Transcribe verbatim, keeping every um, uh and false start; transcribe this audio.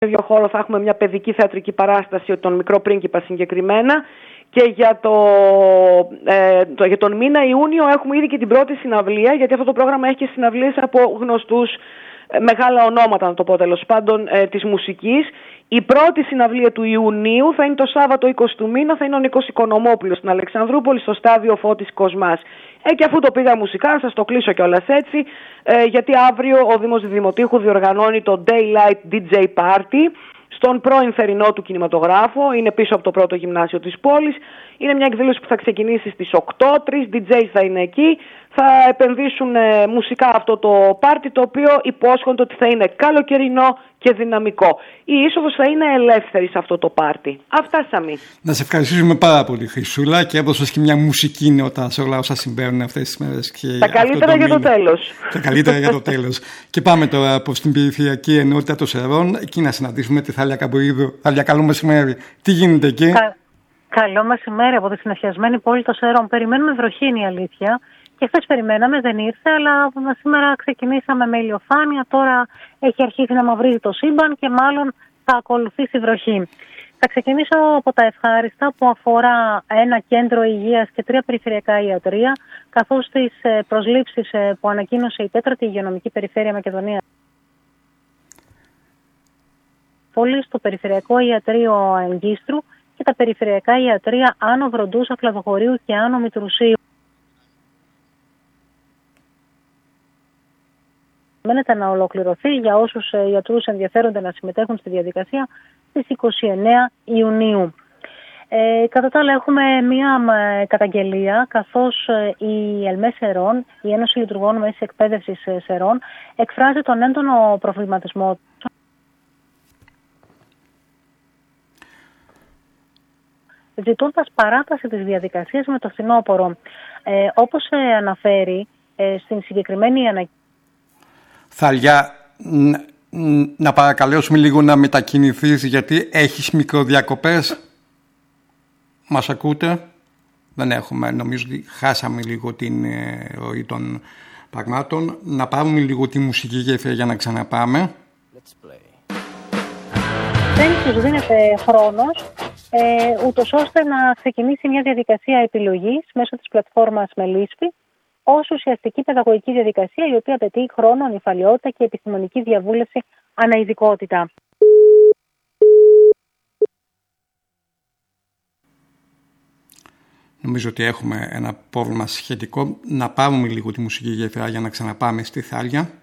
ίδιο χώρο θα έχουμε μια παιδική θεατρική παράσταση, τον Μικρό Πρίγκιπα συγκεκριμένα. Και για, το, ε, το, για τον μήνα Ιούνιο έχουμε ήδη και την πρώτη συναυλία, γιατί αυτό το πρόγραμμα έχει και συναυλίες από γνωστούς ε, μεγάλα ονόματα, να το πω τέλος πάντων, ε, της μουσικής. Η πρώτη συναυλία του Ιουνίου θα είναι το Σάββατο είκοσι του μήνα, θα είναι ο Νίκος Οικονομόπουλος στην Αλεξανδρούπολη, στο στάδιο Φώτης Κοσμάς. Ε, και αφού το πήγα μουσικά, σας το κλείσω κιόλας έτσι, ε, γιατί αύριο ο Δήμος Δημοτήχου διοργανώνει το Daylight ντι τζέι Party στον πρώην θερινό του κινηματογράφο, είναι πίσω από το πρώτο γυμνάσιο της πόλης. Είναι μια εκδήλωση που θα ξεκινήσει στις οκτώ, τρεις ντι τζέι θα είναι εκεί, θα επενδύσουν ε, μουσικά αυτό το πάρτι, το οποίο υπόσχονται ότι θα είναι καλοκαιρινό και δυναμικό. Η είσοδος θα είναι ελεύθερη σε αυτό το πάρτι. Αυτά, Σαμί. Να σε ευχαριστήσουμε πάρα πολύ, Χρυσούλα, και έδωσες και μια μουσική νότα σε όλα όσα συμβαίνουν αυτές τις μέρες. Και τα καλύτερα για το τέλος. Τα καλύτερα για το τέλος. Και πάμε τώρα προς την περιφερειακή ενότητα των Σερών, εκεί να συναντήσουμε τη Θάλια Καμποίδου. Θάλια, καλό μεσημέρι. Τι γίνεται εκεί? Κα... Καλό μεσημέρι από τη συνεφιασμένη πόλη των Σερών. Περιμένουμε βροχή, είναι η αλήθεια. Και χθες περιμέναμε, δεν ήρθε, αλλά σήμερα ξεκινήσαμε με ηλιοφάνεια. Τώρα έχει αρχίσει να μαυρίζει το σύμπαν και μάλλον θα ακολουθήσει βροχή. Θα ξεκινήσω από τα ευχάριστα που αφορά ένα κέντρο υγείας και τρία περιφερειακά ιατρεία, καθώς τις προσλήψεις που ανακοίνωσε η τέταρτη υγειονομική περιφέρεια Μακεδονία. Πόλη στο περιφερειακό ιατρείο Εγκίστρου και τα περιφερειακά ιατρεία Άνω Βροντούσα, Κλαδοχωρίου και Άνω Μητρουσίου. Μένεται να ολοκληρωθεί για όσους ιατρούς ενδιαφέρονται να συμμετέχουν στη διαδικασία στις είκοσι εννέα Ιουνίου. Ε, κατά τα άλλα έχουμε μία καταγγελία, καθώς η ΕΛΜΕ Σερών, η Ένωση Λειτουργών Μέσης Εκπαίδευσης Σερών, εκφράζει τον έντονο προβληματισμό ζητώντας παράταση της διαδικασίας με το φθινόπωρο. Ε, όπως ε, αναφέρει ε, στην συγκεκριμένη ανακοίνωση. Θαλιά, να παρακαλέσουμε λίγο να μετακινηθείς, γιατί έχεις μικροδιακοπές. Μας ακούτε? Δεν έχουμε, νομίζω ότι χάσαμε λίγο την ροή των πραγμάτων. Να πάρουμε λίγο τη μουσική γέφυρα για να ξαναπάμε. Δεν τους δίνεται χρόνος, ε, ούτως ώστε να ξεκινήσει μια διαδικασία επιλογής μέσω της πλατφόρμας Μελίσφη, ως ουσιαστική παιδαγωγική διαδικασία, η οποία απαιτεί χρόνο, νυφαλιότητα και επιστημονική διαβούλευση αναειδικότητα. Νομίζω ότι έχουμε ένα πρόβλημα σχετικό. Να πάρουμε λίγο τη μουσική γέφυρα για να ξαναπάμε στη Θάλια.